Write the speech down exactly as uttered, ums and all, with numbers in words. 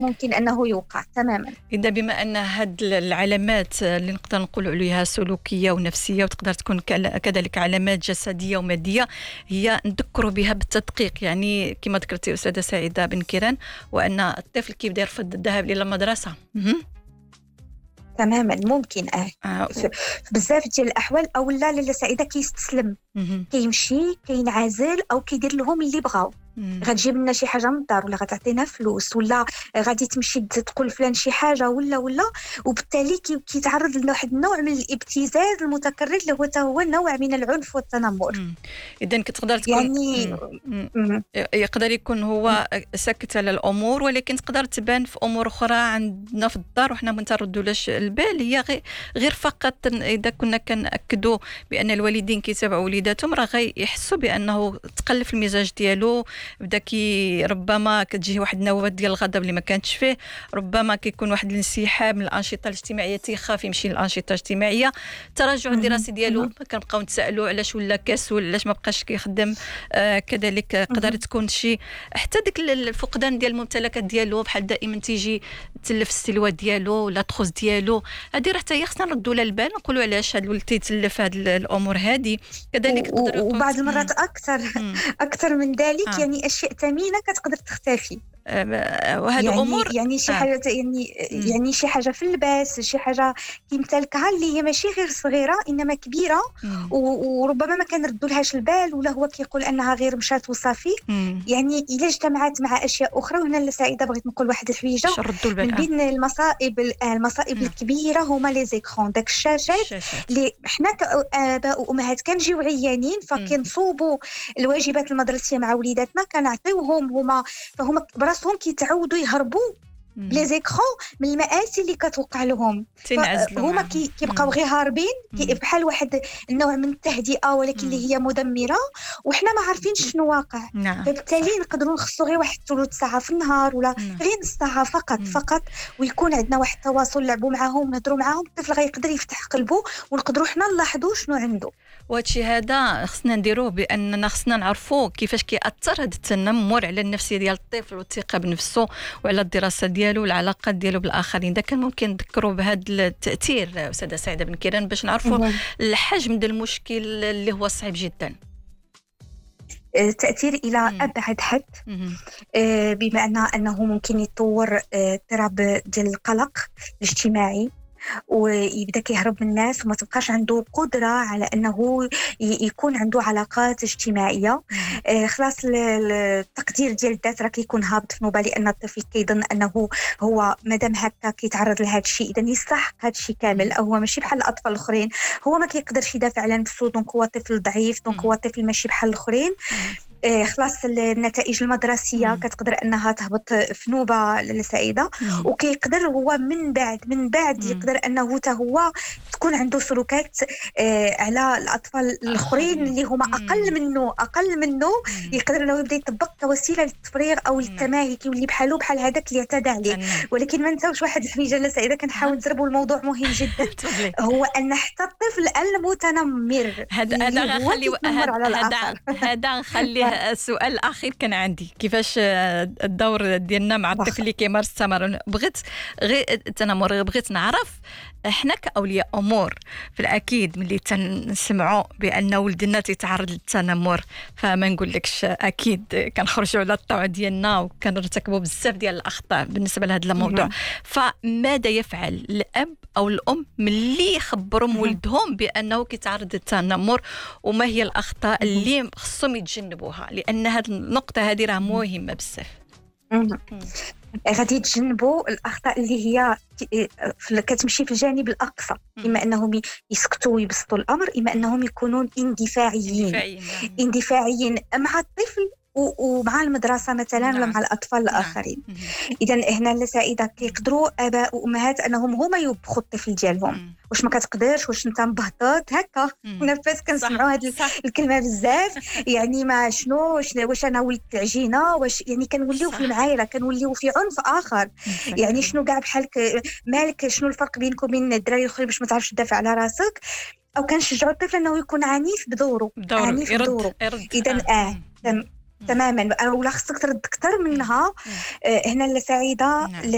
ممكن أنه يوقع تماما. إذا بما أن هاد العلامات اللي نقدر نقول عليها سلوكية ونفسية وتقدر تكون كذلك علامات جسدية ومادية، هي نذكروا بها بالتدقيق، يعني كما ذكرتي أستاذة سعيدة بن كيران، وأن الطفل كيف داير رفض الذهاب إلى المدرسة. تماما ممكن اه, آه. في بزاف ديال الاحوال او لا لاله سعيده كيستسلم، كيمشي كينعزل او كيدير لهم اللي بغاو. غتجيب لنا شي حاجه من الدار ولا غتعطينا فلوس ولا غادي تمشي تقول فلان شي حاجه ولا ولا وبالتالي كيتعرض لواحد النوع من الابتزاز المتكرر اللي هو هو نوع من العنف والتنمر. اذا كتقدر تكون يعني مم. يقدر يكون هو ساكت على الامور، ولكن تقدر تبان في امور اخرى عندنا في الدار وحنا ما نتردولاش البال. هي غير فقط اذا كنا كنأكدوا بان الوالدين كيتابعوا وليداتهم راه غيحسوا بانه تقلف المزاج ديالو، بدا كي ربما كتجيه واحد النوبات ديال الغضب اللي ما كانتش فيه، ربما كيكون واحد الانسحاب من الانشطه الاجتماعيه، تيخاف يمشي للانشطه الاجتماعيه، التراجع الدراسي ديالو كنبقاو نتسائلوا علاش ولا كسول، علاش ما بقاش كيخدم. آه كذلك قدر تكون شي حتى ديك الفقدان ديال الممتلكات ديالو، بحال دائما تيجي تلف السلوى ديالو ولا تخوز ديالو، هذه راه حتى هي خصنا نردوا لها البال، نقولوا علاش هذا الولد تيتلف هاد الامور هذه. كذلك تقدر وبعض المرات اكثر اكثر من ذلك آه. يعني اشياء ثمينه كتقدر تختفي، وهذه يعني امور يعني شي آه. حاجه يعني مم. يعني شي حاجه في اللباس، شي حاجه كيمتلكها اللي هي ماشي غير صغيره انما كبيره، وربما ما كنردوا لهاش البال ولا هو كيقول انها غير مشات وصافي. مم. يعني الا اجتمعت مع اشياء اخرى، وهنا السعيده بغيت نقول واحد الحويجه من بين المصائب المصائب مم. الكبيره هما لي زيكرون، داك الشاشات اللي حنا كاباء وامهات كنجيو عيانين فكنصوبوا الواجبات المدرسيه مع وليداتنا كنعطيوهم هما، فهما براسهم كيتعودوا يهربوا بلي زيكرون من المآسي اللي كتوقع لهم، هما كي كيبقاو غير هاربين كي بحال واحد النوع من التهدئه ولكن اللي هي مدمره وحنا ما عارفين شنو واقع. نعم. فبالتالي نقدروا نخصوا غير واحد ثلث ساعه في النهار ولا نعم. غير نص ساعه فقط مم. فقط، ويكون عندنا واحد التواصل، نلعبوا معاهم نهضروا معاهم، الطفل غيقدر يفتح قلبه ونقدروا حنا نلاحظوا شنو عنده. وهادشي هذا خصنا نديروه باننا خصنا نعرفوا كيفاش كيأثر هذا التنمر على النفسيه ديال الطفل والثقه بنفسه وعلى الدراسه ديالو والعلاقات ديالو بالاخرين. اذا كان ممكن نذكروا بهذا التاثير استاذه سعيده بن كيران باش نعرفوا الحجم ديال المشكل اللي هو صعيب جدا. تأثير إلى مم. أبعد حد، آه بما أن أنه ممكن يتطور آه اضطراب ديال القلق الاجتماعي ويبدا كيهرب من الناس وما تبقاش عنده قدره على انه يكون عنده علاقات اجتماعيه. آه خلاص التقدير ديال الذات راه كيكون هابط في نوبه، لان الطفل كيظن انه هو مادام هكا كيتعرض لهذا الشيء اذا يستحق هذا الشيء كامل، او هو ماشي بحال الاطفال الاخرين، هو ما كيقدرش يدافع على نفسه، دونك هو طفل ضعيف، دونك هو طفل ماشي بحال الاخرين. آه خلاص النتائج المدرسيه مم. كتقدر انها تهبط في نوبه للسعيده، وكيقدر هو من بعد من بعد مم. يقدر انه حتى هو تكون عنده سلوكات آه على الاطفال الاخرين اللي هما اقل منه اقل منه مم. يقدر انه يبدا يطبق كوسيله للتفريغ او للتماهي، كيولي بحالو بحال هذاك اللي اعتدى عليه. ولكن ما نساوش واحد الحاجه للسعيده كنحاول نضربوا الموضوع مهم جدا هو ان حتى الطفل المتنمر هذا هذا خلي هذا هذا نخليه السؤال الاخير كان عندي، كيفاش الدور ديالنا مع الطفل اللي كيمارس التمرد. بغيت غير التنمر، بغيت نعرف احنا كاولياء امور في الاكيد ملي تنسمعوا بان ولدنا تيتعرض للتنمر فما نقولكش اكيد كنخرجوا على الطوع ديالنا وكنرتكبوا بزاف ديال الاخطاء بالنسبه لهذا الموضوع. فماذا يفعل الاب او الام ملي يخبروا ولدهم بانه كيتعرض للتنمر، وما هي الاخطاء اللي خصهم يتجنبوها؟ لان هذه النقطه هذه راه مهمه بزاف. غادي يتجنبوا الاخطاء اللي هي كتمشي في الجانب الاقصى، اما انهم يسكتوا ويبسطوا الامر، اما انهم يكونون اندفاعيين اندفاعيين مع الطفل ومع المدرسه مثلا نعم. ولا مع الاطفال الاخرين. نعم. اذا هنا السائده كيقدروا اباء وامهات انهم هما يوبخوا الطفل ديالهم، واش ما كتقدرش، واش انت مبهطط هكا، نفس كنسمعوا هذه الكلمه بزاف، يعني ما شنو واش انا ولدت عجينه، واش يعني كنوليو في المعايره، كنوليو في عنف اخر. يعني شنو كاع بحالك مالك، شنو الفرق بينك وبين الدراري الاخرين باش ما تعرفش تدافع على راسك؟ او كنشجعوا الطفل انه يكون عنيف بدوره، عنيف بدوره. اذا اه تماما، او لا خصك ترد اكثر منها. آه هنا السعيده